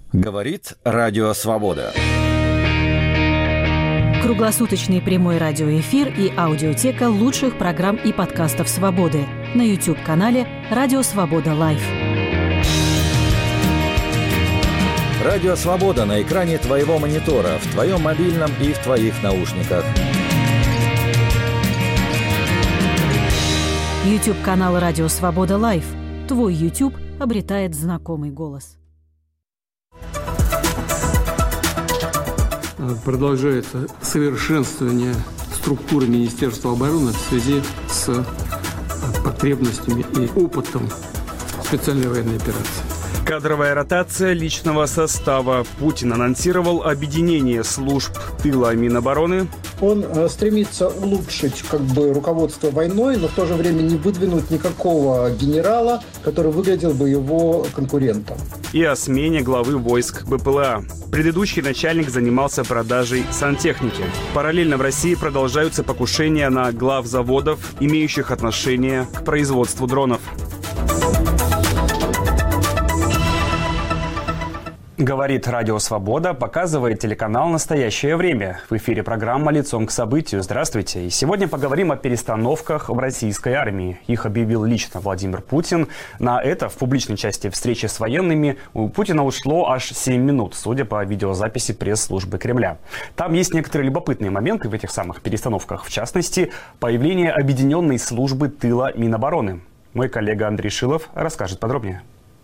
Говорит Радио Свобода. Круглосуточный прямой радиоэфир и аудиотека лучших программ и подкастов «Свободы» на YouTube-канале «Радио Свобода Лайв». Радио Свобода на экране твоего монитора, в твоем мобильном и в твоих наушниках. YouTube-канал «Радио Свобода Лайв». Твой YouTube обретает знакомый голос. Продолжается совершенствование структуры Министерства обороны в связи с потребностями и опытом специальной военной операции. Кадровая ротация личного состава. Путин анонсировал объединение служб тыла Минобороны. Он стремится улучшить руководство войной, но в то же время не выдвинуть никакого генерала, который выглядел бы его конкурентом. И о смене главы войск БПЛА. Предыдущий начальник занимался продажей сантехники. Параллельно в России продолжаются покушения на глав заводов, имеющих отношение к производству дронов. Говорит Радио Свобода, показывает телеканал «Настоящее время». В эфире программа «Лицом к событию». Здравствуйте. И сегодня поговорим о перестановках в российской армии. Их объявил лично Владимир Путин. На это в публичной части встречи с военными у Путина ушло аж 7 минут, судя по видеозаписи пресс-службы Кремля. Там есть некоторые любопытные моменты в этих самых перестановках. В частности, появление объединенной службы тыла Минобороны. Мой коллега Андрей Шилов расскажет подробнее.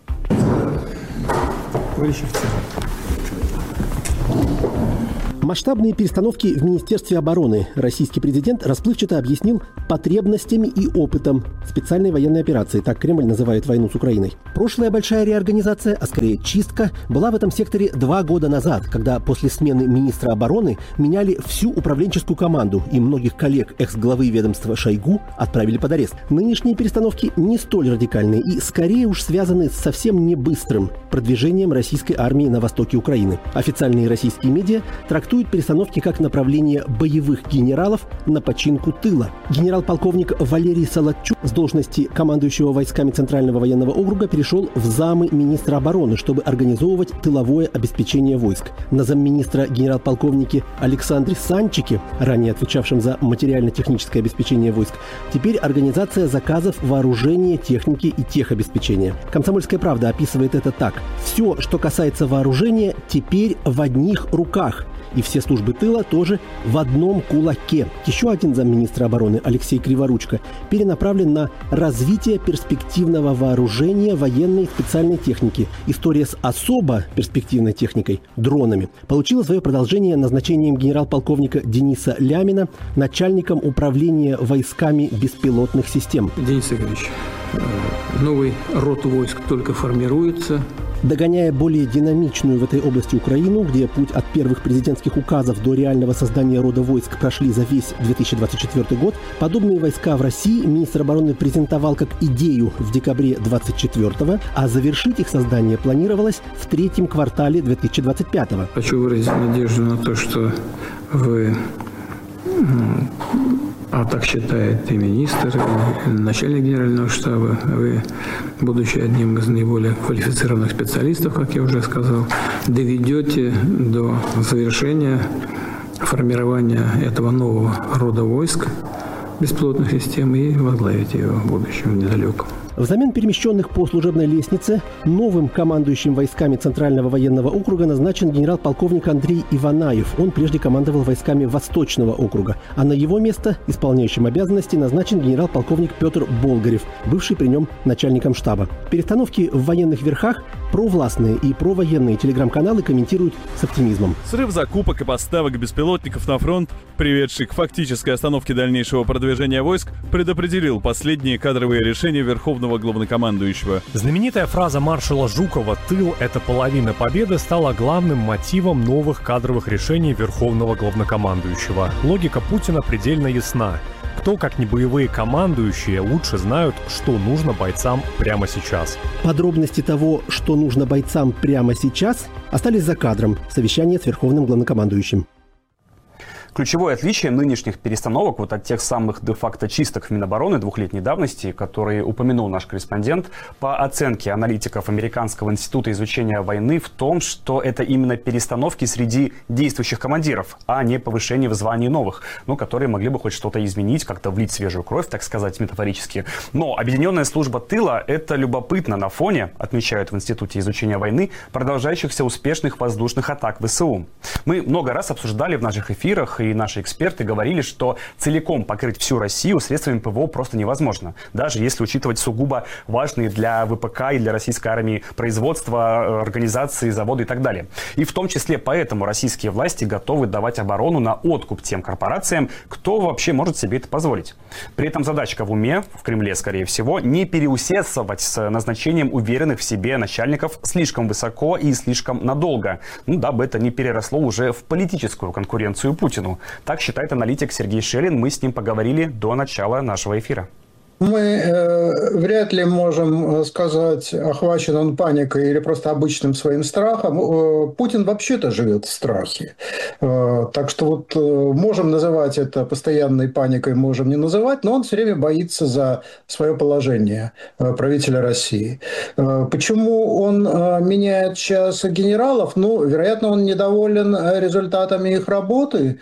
Масштабные перестановки в Министерстве обороны российский президент расплывчато объяснил потребностями и опытом специальной военной операции, так Кремль называет войну с Украиной. Прошлая большая реорганизация, а скорее чистка, была в этом секторе 2 года назад, когда после смены министра обороны меняли всю управленческую команду и многих коллег экс-главы ведомства Шойгу отправили под арест. Нынешние перестановки не столь радикальные и скорее уж связаны с совсем не быстрым продвижением российской армии на востоке Украины. Официальные российские медиа трактуют перестановки как направление боевых генералов на починку тыла. Генерал-полковник Валерий Солодчук с должности командующего войсками Центрального военного округа перешел в замы министра обороны, чтобы организовывать тыловое обеспечение войск. На замминистра генерал-полковнике Александре Санчике, ранее отвечавшем за материально-техническое обеспечение войск, теперь организация заказов вооружения, техники и техобеспечения. «Комсомольская правда» описывает это так. Все, что касается вооружения, теперь в одних руках. И все службы тыла тоже в одном кулаке. Еще один замминистра обороны Алексей Криворучко перенаправлен на развитие перспективного вооружения военной и специальной техники. История с особо перспективной техникой – дронами – получила свое продолжение назначением генерал-полковника Дениса Лямина начальником управления войсками беспилотных систем. Денис Игоревич, новый род войск только формируется. Догоняя более динамичную в этой области Украину, где путь от первых президентских указов до реального создания рода войск прошли за весь 2024 год, подобные войска в России министр обороны презентовал как идею в декабре 2024, а завершить их создание планировалось в 3-м квартале 2025. Хочу выразить надежду на то, что вы... А так считает и министр, и начальник генерального штаба. Вы, будучи одним из наиболее квалифицированных специалистов, как я уже сказал, доведете до завершения формирования этого нового рода войск беспилотных систем и возглавите его в будущем недалеком. Взамен перемещенных по служебной лестнице новым командующим войсками Центрального военного округа назначен генерал-полковник Андрей Иванаев. Он прежде командовал войсками Восточного округа. А на его место, исполняющим обязанности, назначен генерал-полковник Петр Болгарев, бывший при нем начальником штаба. Перестановки в военных верхах провластные и провоенные телеграм-каналы комментируют с оптимизмом. Срыв закупок и поставок беспилотников на фронт, приведший к фактической остановке дальнейшего продвижения войск, предопределил последние кадровые решения Верховного главнокомандующего. Знаменитая фраза маршала Жукова «Тыл – это половина победы» стала главным мотивом новых кадровых решений Верховного главнокомандующего. Логика Путина предельно ясна. Кто, как не боевые командующие, лучше знают, что нужно бойцам прямо сейчас. Подробности того, что нужно бойцам прямо сейчас, остались за кадром совещания с Верховным главнокомандующим. Ключевое отличие нынешних перестановок вот от тех самых де-факто чисток в Минобороны двухлетней давности, которые упомянул наш корреспондент, по оценке аналитиков Американского института изучения войны, в том, что это именно перестановки среди действующих командиров, а не повышение в звании новых, которые могли бы хоть что-то изменить, как-то влить свежую кровь, так сказать, метафорически. Но объединенная служба тыла – это любопытно на фоне, отмечают в Институте изучения войны, продолжающихся успешных воздушных атак ВСУ. Мы много раз обсуждали в наших эфирах, и наши эксперты говорили, что целиком покрыть всю Россию средствами ПВО просто невозможно, даже если учитывать сугубо важные для ВПК и для российской армии производства, организации, заводы и так далее. И в том числе поэтому российские власти готовы давать оборону на откуп тем корпорациям, кто вообще может себе это позволить. При этом задачка в уме, в Кремле, скорее всего, не переусердствовать с назначением уверенных в себе начальников слишком высоко и слишком надолго, дабы это не переросло уже в политическую конкуренцию Путину. Так считает аналитик Сергей Шелин. Мы с ним поговорили до начала нашего эфира. Мы вряд ли можем сказать, охвачен он паникой или просто обычным своим страхом. Путин вообще-то живет в страхе. Так что можем называть это постоянной паникой, можем не называть, но он все время боится за свое положение правителя России. Почему он меняет сейчас генералов? Вероятно, он недоволен результатами их работы.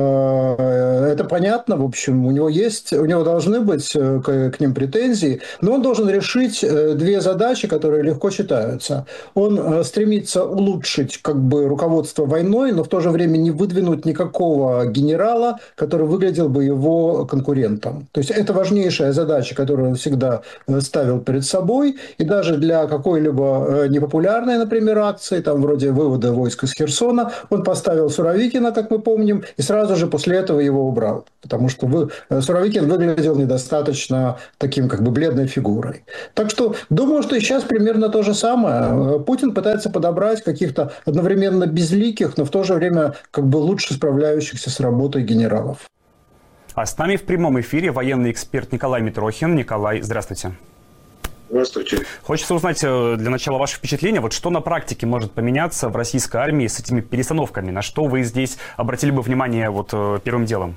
Это понятно, в общем, у него должны быть к ним претензии, но он должен решить две задачи, которые легко читаются. Он стремится улучшить руководство войной, но в то же время не выдвинуть никакого генерала, который выглядел бы его конкурентом. То есть это важнейшая задача, которую он всегда ставил перед собой, и даже для какой-либо непопулярной, например, акции, вроде вывода войск из Херсона, он поставил Суровикина, как мы помним, и сразу же после этого его убрал, потому что Суровикин выглядел недостаточно таким бледной фигурой. Так что думаю, что и сейчас примерно то же самое. Путин пытается подобрать каких-то одновременно безликих, но в то же время лучше справляющихся с работой генералов. А с нами в прямом эфире военный эксперт Николай Митрохин. Николай, здравствуйте. Здравствуйте. Хочется узнать для начала ваше впечатление, что на практике может поменяться в российской армии с этими перестановками? На что вы здесь обратили бы внимание первым делом?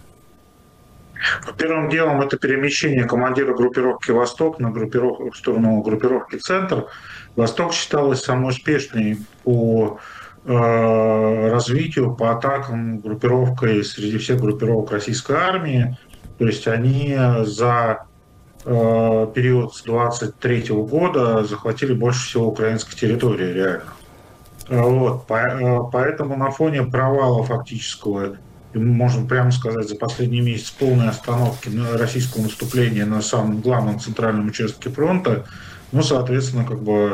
Первым делом это перемещение командира группировки «Восток» в сторону группировки «Центр». «Восток» считалась самой успешной по развитию, по атакам группировкой среди всех группировок российской армии. То есть они за период с 23 года захватили больше всего украинской территории реально. Поэтому на фоне провала фактического, можно прямо сказать, за последний месяц полной остановки российского наступления на самом главном центральном участке фронта, соответственно,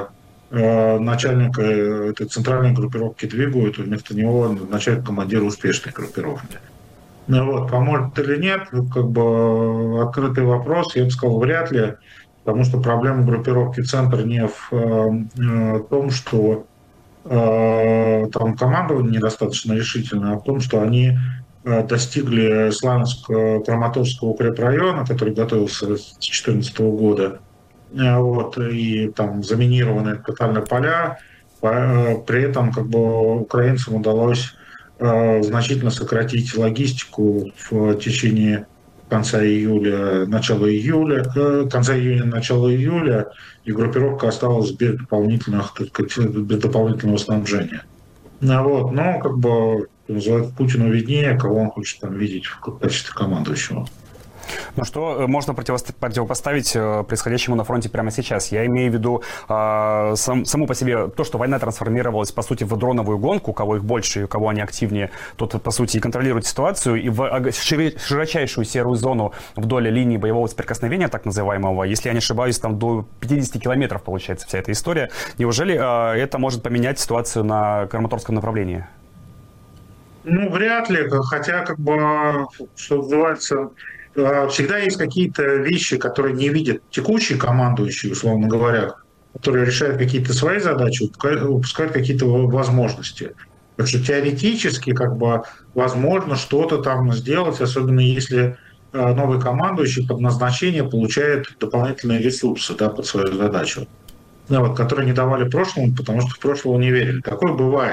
начальника этой центральной группировки двигают, вместо него назначают командира успешной группировки. Поможет или нет, открытый вопрос, я бы сказал, вряд ли, потому что проблема группировки «Центр» не в том, что там командование недостаточно решительно, а в том, что они достигли Славянск-Краматорского укрепрайона, который готовился с 2014 года, и там заминированы тотально поля. При этом украинцам удалось значительно сократить логистику в течение конца июня, начала июля, и группировка осталась без дополнительного снабжения. Путину виднее, кого он хочет видеть в качестве командующего. Что можно противопоставить происходящему на фронте прямо сейчас? Я имею в виду саму по себе то, что война трансформировалась, по сути, в дроновую гонку, у кого их больше и у кого они активнее, тот, по сути, и контролирует ситуацию, и в широчайшую серую зону вдоль линии боевого соприкосновения, так называемого, если я не ошибаюсь, там до 50 километров получается вся эта история. Неужели это может поменять ситуацию на Краматорском направлении? Вряд ли, хотя, что называется, всегда есть какие-то вещи, которые не видят текущий командующий, условно говоря, которые решают какие-то свои задачи, упускают какие-то возможности. Так что теоретически, возможно что-то там сделать, особенно если новый командующий под назначение получает дополнительные ресурсы под свою задачу, которые не давали прошлому, потому что в прошлого не верили. Такое бывает.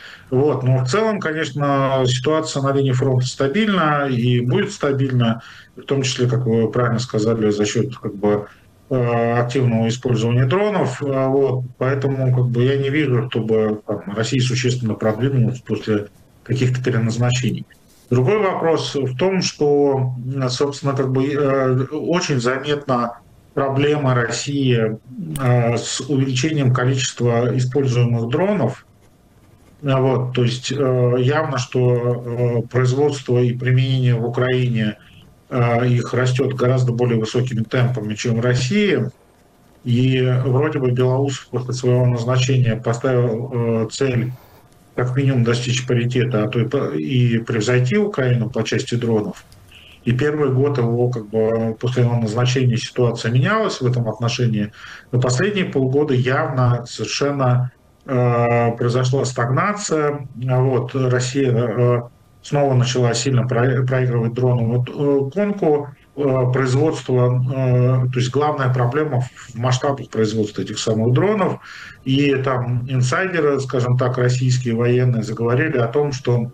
Вот. Но в целом, конечно, ситуация на линии фронта стабильна и будет стабильна, в том числе, как вы правильно сказали, за счет активного использования дронов. Вот. Поэтому я не вижу, чтобы Россия существенно продвинулась после каких-то переназначений. Другой вопрос в том, что, собственно, очень заметна проблема России с увеличением количества используемых дронов. Вот, то есть явно, что производство и применение в Украине их растет гораздо более высокими темпами, чем в России. И вроде бы Белоусов после своего назначения поставил цель как минимум достичь паритета, а то и превзойти Украину по части дронов. И первый год его, после его назначения ситуация менялась в этом отношении. Но последние полгода явно совершенно произошла стагнация. Вот, Россия снова начала сильно проигрывать дроновую гонку. Производство, то есть главная проблема в масштабах производства этих самых дронов. И там инсайдеры, скажем так, российские военные заговорили о том, что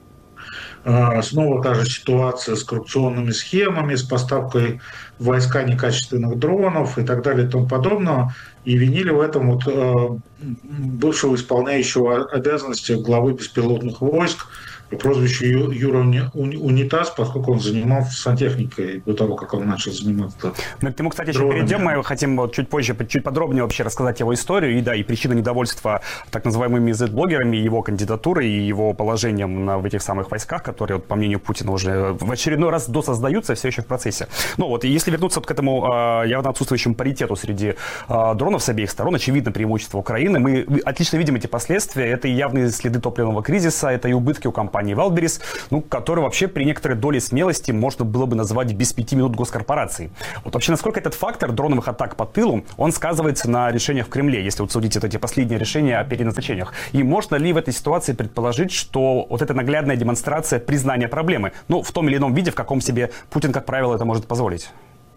снова та же ситуация с коррупционными схемами, с поставкой в войска некачественных дронов и так далее и тому подобное. И винили в этом бывшего исполняющего обязанности главы беспилотных войск по прозвищу Юра Унитаз, поскольку он занимался сантехникой до того, как он начал заниматься. Мы к нему, кстати, еще перейдем. Мы хотим чуть позже, чуть подробнее вообще рассказать его историю и причины недовольства так называемыми Z-блогерами, его кандидатурой и его положением в этих самых войсках, которые, по мнению Путина, уже в очередной раз досоздаются, все еще в процессе. Ну вот, и если вернуться к этому явно отсутствующему паритету среди дронов с обеих сторон, очевидно преимущество Украины. Мы отлично видим эти последствия. Это и явные следы топливного кризиса, это и убытки у компании Валберис, который вообще при некоторой доле смелости можно было бы назвать без 5 минут госкорпорацией. Вот вообще, насколько этот фактор дроновых атак по тылу, он сказывается на решениях в Кремле, если вот судить эти последние решения о переназначениях? И можно ли в этой ситуации предположить, что вот эта наглядная демонстрация признания проблемы, в том или ином виде, в каком себе Путин, как правило, это может позволить?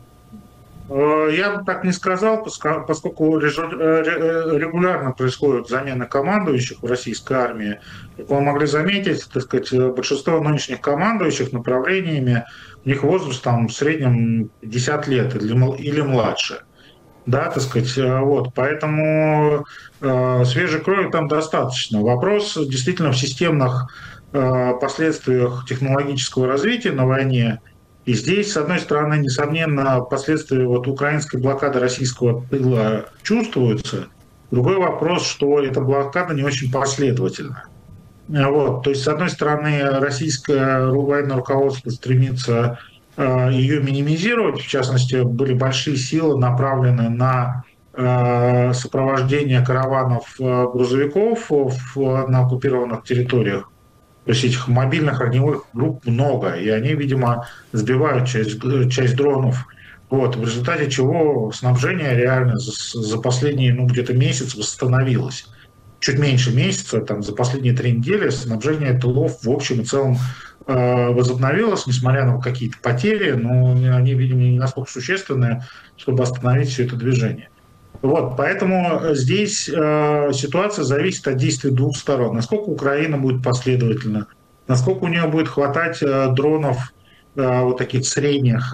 Я бы так не сказал, поскольку регулярно происходят замены командующих в российской армии. Как вы могли заметить, большинство нынешних командующих направлениями, у них возраст в среднем 50 лет или младше. Да, вот, поэтому свежей крови там достаточно. Вопрос действительно в системных последствиях технологического развития на войне. И здесь, с одной стороны, несомненно, последствия украинской блокады российского тыла чувствуются. Другой вопрос, что эта блокада не очень последовательна. Вот. То есть, с одной стороны, российское военное руководство стремится ее минимизировать. В частности, были большие силы направлены на сопровождение караванов грузовиков на оккупированных территориях. То есть этих мобильных огневых групп много, и они, видимо, сбивают часть дронов. Вот, в результате чего снабжение реально за последний где-то месяц восстановилось. Чуть меньше месяца, за последние 3 недели снабжение тылов в общем и целом возобновилось, несмотря на какие-то потери, но они, видимо, не настолько существенные, чтобы остановить все это движение. Вот, поэтому здесь ситуация зависит от действий двух сторон. Насколько Украина будет последовательна, насколько у нее будет хватать дронов таких средних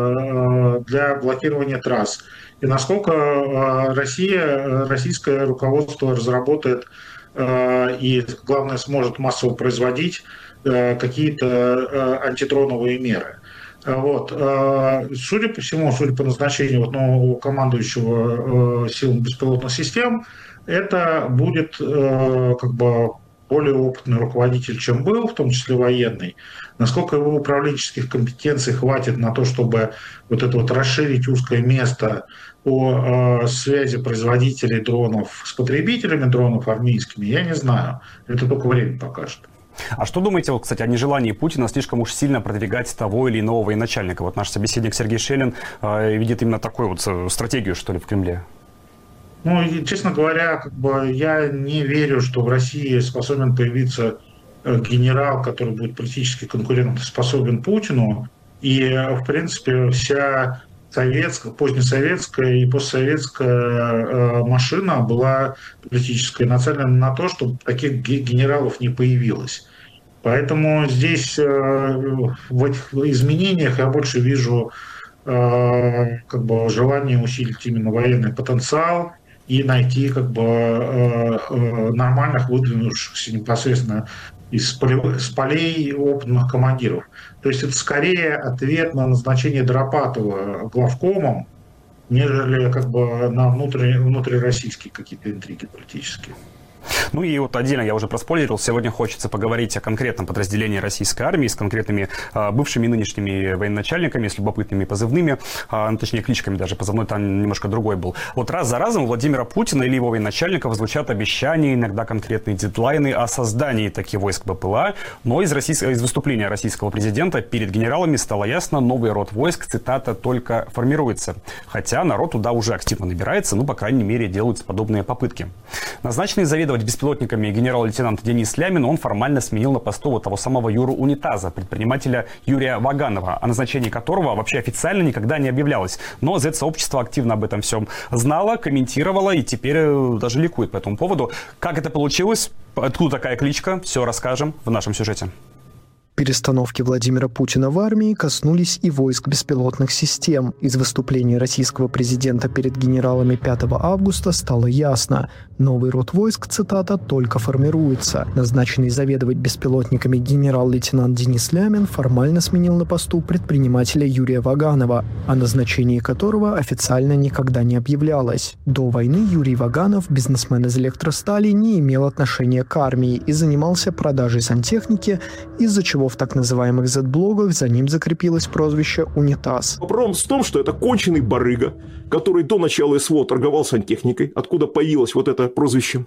для блокирования трасс, и насколько российское руководство разработает и, главное, сможет массово производить какие-то антидроновые меры. Вот. Судя по всему, судя по назначению нового командующего силами беспилотных систем, это будет более опытный руководитель, чем был, в том числе военный. Насколько его управленческих компетенций хватит на то, чтобы расширить узкое место по связи производителей дронов с потребителями дронов армейскими, я не знаю. Это только время покажет. А что думаете, кстати, о нежелании Путина слишком уж сильно продвигать того или иного военачальника? Вот наш собеседник Сергей Шелин видит именно такую стратегию, что ли, в Кремле. Честно говоря, я не верю, что в России способен появиться генерал, который будет политически конкурентоспособен Путину. И, в принципе, вся позднесоветская и постсоветская машина была политическая, нацелена на то, чтобы таких генералов не появилось. Поэтому здесь в этих изменениях я больше вижу желание усилить именно военный потенциал и найти нормальных выдвинувшихся непосредственно с полей опытных командиров. То есть это скорее ответ на назначение Доропатова главкомом, нежели на внутрироссийские какие-то интриги политические. Ну и вот отдельно, я уже проспойлерил, сегодня хочется поговорить о конкретном подразделении российской армии с конкретными бывшими и нынешними военачальниками, с любопытными позывными, точнее кличками даже, позывной там немножко другой был. Вот раз за разом у Владимира Путина или его военачальников звучат обещания, иногда конкретные дедлайны о создании таких войск БПЛА, но из выступления российского президента перед генералами стало ясно, новый род войск, цитата, только формируется. Хотя народ туда уже активно набирается, по крайней мере, делаются подобные попытки. Назначенный заведовать беспилотниками генерал-лейтенант Денис Лямин, он формально сменил на посту того самого Юру Унитаза, предпринимателя Юрия Ваганова, о назначении которого вообще официально никогда не объявлялось. Но Z-сообщество активно об этом всем знало, комментировало и теперь даже ликует по этому поводу. Как это получилось? Откуда такая кличка? Все расскажем в нашем сюжете. Перестановки Владимира Путина в армии коснулись и войск беспилотных систем. Из выступления российского президента перед генералами 5 августа стало ясно. Новый род войск, цитата, только формируется. Назначенный заведовать беспилотниками генерал-лейтенант Денис Лямин формально сменил на посту предпринимателя Юрия Ваганова, о назначении которого официально никогда не объявлялось. До войны Юрий Ваганов, бизнесмен из электростали, не имел отношения к армии и занимался продажей сантехники, из-за чего в так называемых Z-блогах за ним закрепилось прозвище «Унитаз». Вопрос в том, что это конченый барыга, который до начала СВО торговал сантехникой, откуда появилось вот это прозвище.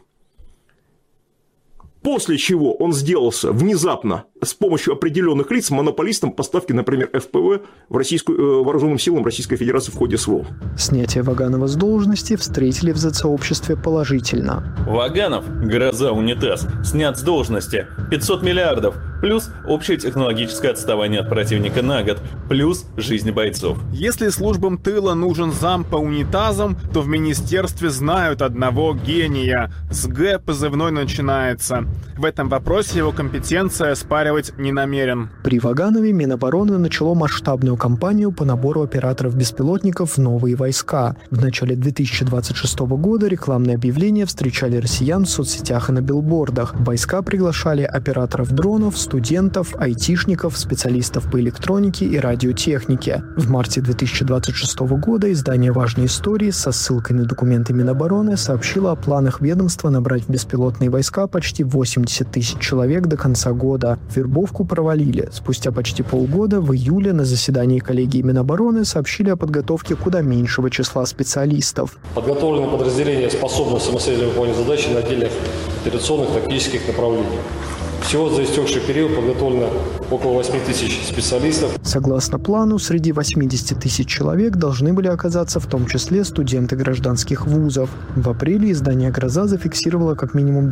После чего он сделался внезапно с помощью определенных лиц монополистом поставки, например, ФПВ вооруженным силам Российской Федерации в ходе СВО. Снятие Ваганова с должности встретили в Z-сообществе положительно. Ваганов, гроза унитаз, снят с должности. 500 миллиардов, плюс общее технологическое отставание от противника на год, плюс жизнь бойцов. Если службам тыла нужен зам по унитазам, то в министерстве знают одного гения. С Г позывной начинается. В этом вопросе его компетенция оспаривать не намерен. При Ваганове Минобороны начало масштабную кампанию по набору операторов беспилотников в новые войска. В начале 2026 года рекламные объявления встречали россиян в соцсетях и на билбордах. В войска приглашали операторов дронов, студентов, айтишников, специалистов по электронике и радиотехнике. В марте 2026 года издание «Важные истории» со ссылкой на документы Минобороны сообщило о планах ведомства набрать в беспилотные войска почти 80 тысяч человек до конца года. Вербовку провалили. Спустя почти полгода, в июле, на заседании коллегии Минобороны сообщили о подготовке куда меньшего числа специалистов. Подготовлены подразделения, способные самостоятельно выполнять задачи на отдельных операционных тактических направлениях. Всего за истекший период подготовлено около 8 тысяч специалистов. Согласно плану, среди 80 тысяч человек должны были оказаться в том числе студенты гражданских вузов. В апреле издание «Гроза» зафиксировало как минимум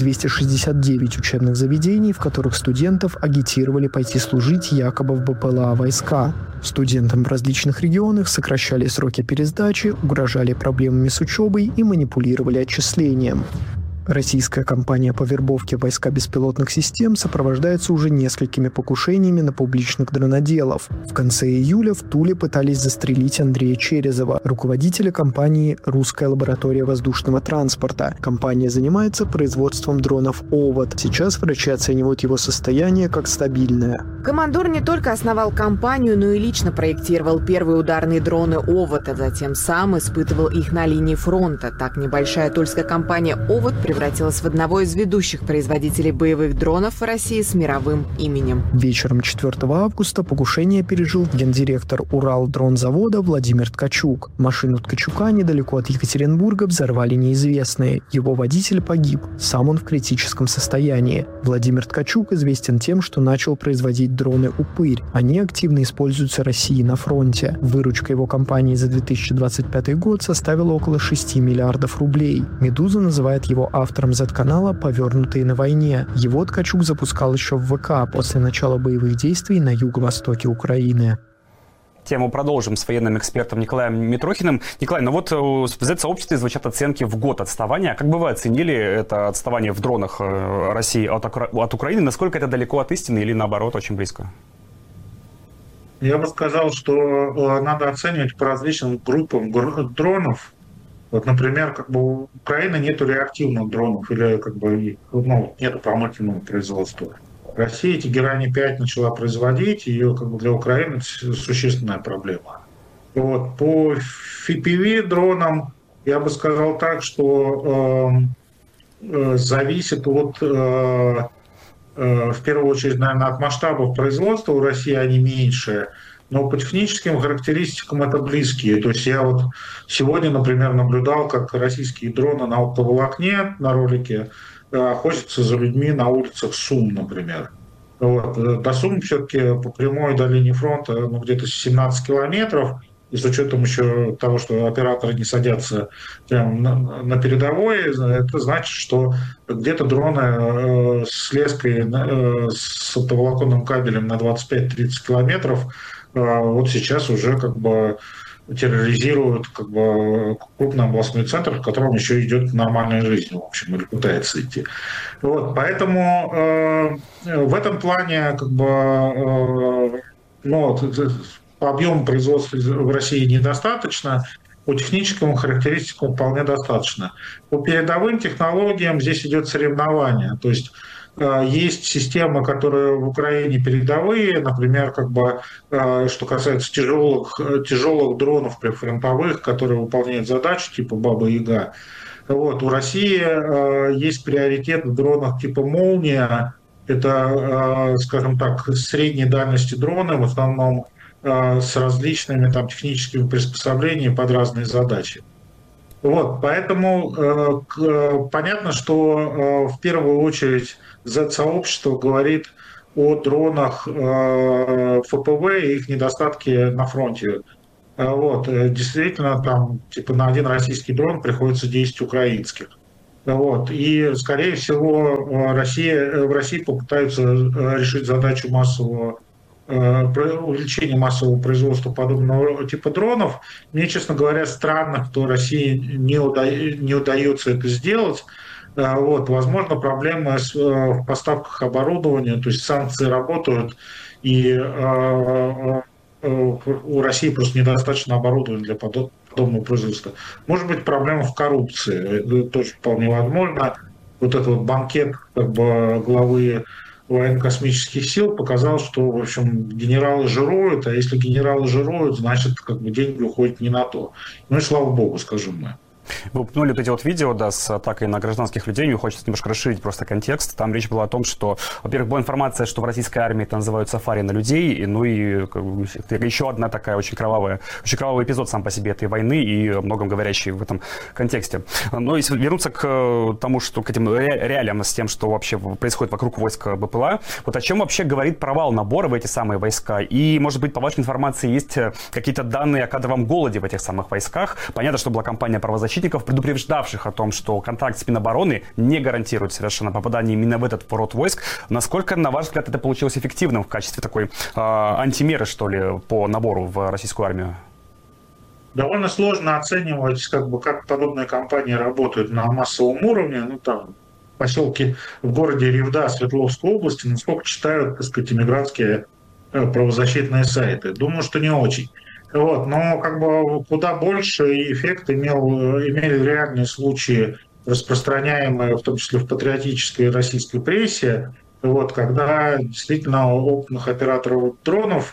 269 учебных заведений, в которых студентов агитировали пойти служить якобы в БПЛА войска. Студентам в различных регионах сокращали сроки пересдачи, угрожали проблемами с учебой и манипулировали отчислением. Российская кампания по вербовке в войска беспилотных систем сопровождается уже несколькими покушениями на публичных дроноделов. В конце июля в Туле пытались застрелить Андрея Черезова, руководителя компании «Русская лаборатория воздушного транспорта». Компания занимается производством дронов «Овод». Сейчас врачи оценивают его состояние как стабильное. Командор не только основал компанию, но и лично проектировал первые ударные дроны «Овод», а затем сам испытывал их на линии фронта. Так небольшая тульская компания «Овод» превратилась в одного из ведущих производителей боевых дронов в России с мировым именем. Вечером 4 августа покушение пережил гендиректор Уралдронзавода Владимир Ткачук. Машину Ткачука недалеко от Екатеринбурга взорвали неизвестные. Его водитель погиб. Сам он в критическом состоянии. Владимир Ткачук известен тем, что начал производить дроны «Упырь». Они активно используются Россией на фронте. Выручка его компании за 2025 год составила около 6 миллиардов рублей. «Медуза» называет его автором Z-канала «Повернутые на войне». Его Ткачук запускал еще в ВК после начала боевых действий на юго-востоке Украины. Тему продолжим с военным экспертом Николаем Митрохиным. Николай, ну вот в Z-сообществе звучат оценки в год отставания. Как бы вы оценили это отставание в дронах России от Украины? Насколько это далеко от истины или наоборот очень близко? Я бы сказал, что надо оценивать по различным группам дронов. Вот, например, как бы у Украины нету реактивных дронов или как бы нету промышленного производства. Россия Тегерани-5 начала производить, ее как бы для Украины существенная проблема. Вот. По FPV дронам я бы сказал так, что зависит от, в первую очередь, наверное, от масштабов производства. У России они меньше, но по техническим характеристикам это близкие. То есть я вот сегодня, например, наблюдал, как российские дроны на оптоволокне на ролике охотятся за людьми на улицах Сум, например. Вот. До Сум все-таки по прямой до линии фронта где-то 17 километров. И с учетом еще того, что операторы не садятся прямо на передовой, это значит, что где-то дроны с леской, с оптоволоконным кабелем на 25-30 километров вот сейчас уже как бы терроризируют как бы крупный областной центр, в котором еще идет нормальная жизнь, в общем, или пытается идти. Вот, поэтому в этом плане как бы по объему производства в России недостаточно, по техническим характеристикам вполне достаточно. По передовым технологиям здесь идет соревнование, то есть есть системы, которые в Украине передовые, например, как бы, что касается тяжелых дронов прифронтовых, которые выполняют задачи типа Баба-Яга. Вот. У России есть приоритет в дронах типа «Молния». Это, скажем так, средней дальности дроны, в основном с различными там техническими приспособлениями под разные задачи. Вот, поэтому понятно, что в первую очередь Z-сообщество говорит о дронах ФПВ и их недостатки на фронте. Вот, действительно, там типа на один российский дрон приходится 10 украинских. Вот, и, скорее всего, в России попытаются решить задачу увеличения массового производства подобного типа дронов. Мне, честно говоря, странно, что России не удается это сделать. Вот, возможно, проблемы в поставках оборудования, то есть санкции работают, и у России просто недостаточно оборудования для подобного производства. Может быть, проблема в коррупции, это тоже вполне возможно. Вот этот вот банкет как бы главы военно-космических сил показал, что, в общем, генералы жируют, а если генералы жируют, значит, как бы деньги уходят не на то. Ну и слава богу, скажем мы. Вы упомянули вот эти вот видео, да, с атакой на гражданских людей. Мне хочется немножко расширить просто контекст. Там речь была о том, что, во-первых, была информация, что в российской армии это называют сафари на людей. Ну и еще одна такая очень кровавый эпизод сам по себе этой войны и о многом говорящий в этом контексте. Но если вернуться к тому, что к этим реалиям с тем, что вообще происходит вокруг войск БПЛА, вот о чем вообще говорит провал набора в эти самые войска? И, может быть, по вашей информации есть какие-то данные о кадровом голоде в этих самых войсках? Понятно, что была кампания правозащитников, предупреждавших о том, что контракт с Минобороны не гарантирует совершенно попадание именно в этот род войск. Насколько, на ваш взгляд, это получилось эффективным в качестве такой антимеры, что ли, по набору в российскую армию? Довольно сложно оценивать, как подобные кампании работают на массовом уровне. Ну, там, в поселке, в городе Ревда Свердловской области, насколько читают, так сказать, иммигрантские правозащитные сайты. Думаю, что не очень. Вот, но как бы куда больше эффект имели реальные случаи, распространяемые в том числе в патриотической российской прессе, вот, когда действительно опытных операторов дронов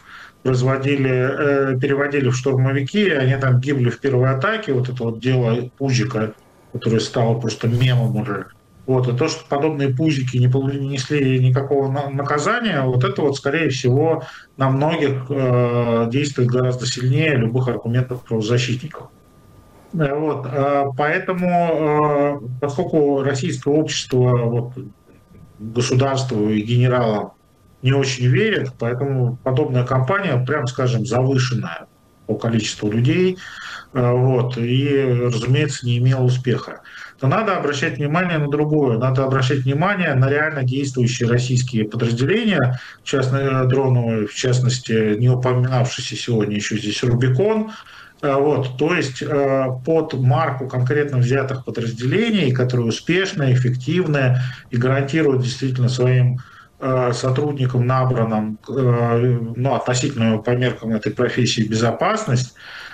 переводили в штурмовики, они там гибли в первой атаке, вот это вот дело Пузика, которое стало просто мемом уже. Вот, и то, что подобные пузики не несли никакого наказания, вот это вот, скорее всего, на многих действует гораздо сильнее любых аргументов правозащитников. Вот, поэтому, поскольку российское общество вот, государству и генералам не очень верит, поэтому подобная кампания, прямо скажем, завышенная по количеству людей, вот, и, разумеется, не имела успеха. то надо обращать внимание на другое. Надо обращать внимание на реально действующие российские подразделения, дроновые, в частности, не упоминавшийся сегодня еще здесь «Рубикон». Вот, то есть под марку конкретно взятых подразделений, которые успешны, эффективны и гарантируют действительно своим сотрудникам, набранным, относительно по меркам этой профессии, безопасность,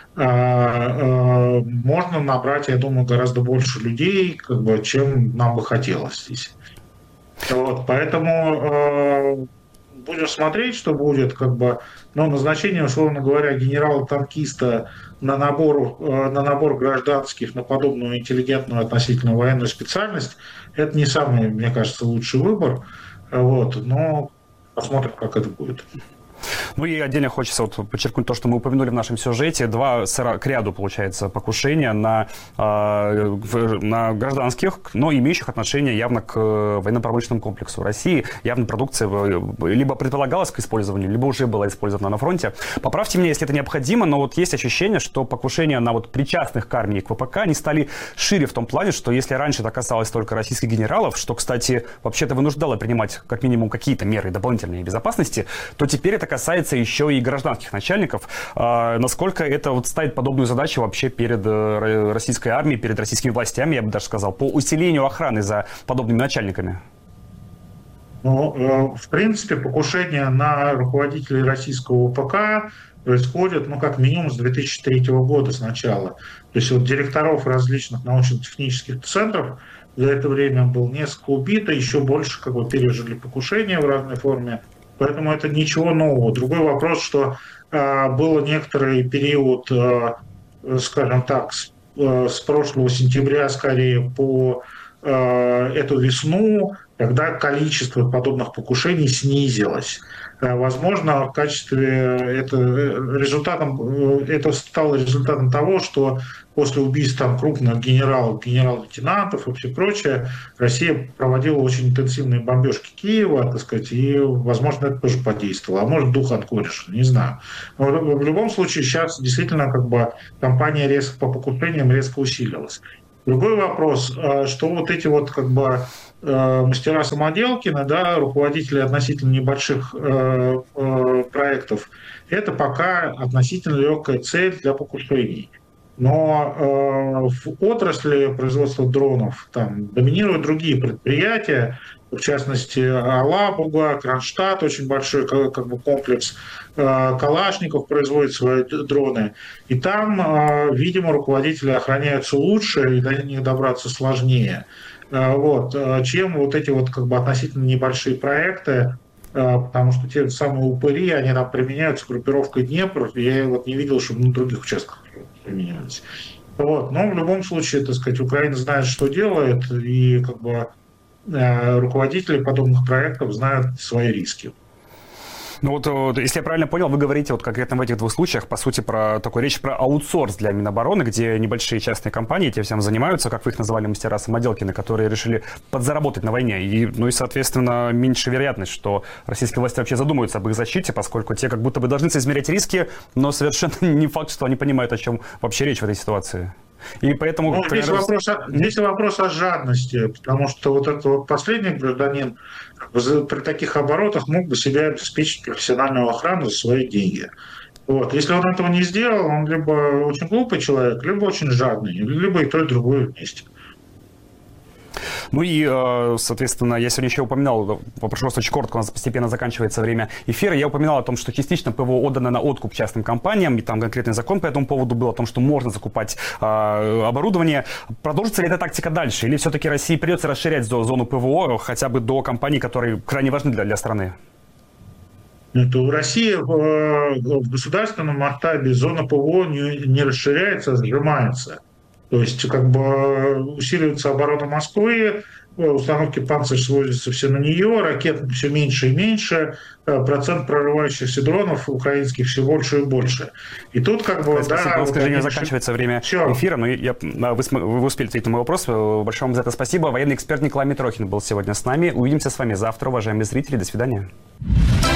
можно набрать, я думаю, гораздо больше людей, чем нам бы хотелось здесь. Вот, поэтому будем смотреть, что будет, назначение, условно говоря, генерала-танкиста на набор гражданских на подобную интеллигентную относительно военную специальность, это не самый, мне кажется, лучший выбор. Вот, но посмотрим, как это будет. Ну и отдельно хочется подчеркнуть то, что мы упомянули в нашем сюжете. Два к ряду, получается, покушения на гражданских, но имеющих отношение явно к военно-промышленному комплексу России. Явно продукция либо предполагалась к использованию, либо уже была использована на фронте. Поправьте меня, если это необходимо, но есть ощущение, что покушения на причастных к армии, к ВПК, они стали шире в том плане, что если раньше это касалось только российских генералов, что, кстати, вообще-то вынуждало принимать как минимум какие-то меры дополнительной безопасности, то теперь это касается еще и гражданских начальников. Насколько это ставит подобную задачу вообще перед российской армией, перед российскими властями, я бы даже сказал, по усилению охраны за подобными начальниками? В принципе, покушения на руководителей российского ВПК происходят, как минимум с 2003 года сначала. То есть директоров различных научно-технических центров за это время было несколько убито, еще больше пережили покушения в разной форме. Поэтому это ничего нового. Другой вопрос, что был некоторый период, скажем так, с прошлого сентября, скорее, по эту весну, когда количество подобных покушений снизилось. Возможно, в качестве это стало результатом того, что после убийств крупных генералов, генерал-лейтенантов и все прочее, Россия проводила очень интенсивные бомбежки Киева, и, возможно, это тоже подействовало. А может, дух от кореша, не знаю. Но в любом случае, сейчас действительно кампания по покушениям резко усилилась. Другой вопрос, что эти мастера Самоделкина, руководители относительно небольших проектов, это пока относительно легкая цель для покушений. Но в отрасли производства дронов доминируют другие предприятия, в частности, Алабуга, Кронштадт, очень большой комплекс, Калашников производит свои дроны. И там, видимо, руководители охраняются лучше, и до них добраться сложнее. Чем эти относительно небольшие проекты, потому что те самые упыри, они применяются группировкой Днепр, я не видел, чтобы на других участках применялись. Но в любом случае, Украина знает, что делает, и руководители подобных проектов знают свои риски. Если я правильно понял, вы говорите конкретно в этих двух случаях, по сути, речь про аутсорс для Минобороны, где небольшие частные компании этим всем занимаются, как вы их называли, мастера Самоделкина, которые решили подзаработать на войне. И соответственно, меньше вероятность, что российские власти вообще задумаются об их защите, поскольку те как будто бы должны соизмерять риски, но совершенно не факт, что они понимают, о чем вообще речь в этой ситуации. И поэтому... Здесь вопрос о жадности, потому что этот последний гражданин при таких оборотах мог бы себя обеспечить профессиональную охрану за свои деньги. Если он этого не сделал, он либо очень глупый человек, либо очень жадный, либо и то, и другое вместе. Соответственно, я сегодня еще упоминал, попрошу вас очень коротко, у нас постепенно заканчивается время эфира, я упоминал о том, что частично ПВО отдано на откуп частным компаниям, и там конкретный закон по этому поводу был, о том, что можно закупать оборудование. Продолжится ли эта тактика дальше, или все-таки России придется расширять зону ПВО хотя бы до компаний, которые крайне важны для страны? В России в государственном масштабе зона ПВО не расширяется, а сжимается. То есть усиливается оборона Москвы, установки «Панцирь» сводятся все на нее, ракет все меньше и меньше, процент прорывающихся дронов украинских все больше и больше. И тут Спасибо, к сожалению, заканчивается время эфира, но вы успели ответить на мой вопрос. Большое вам за это спасибо. Военный эксперт Николай Митрохин был сегодня с нами. Увидимся с вами завтра, уважаемые зрители. До свидания.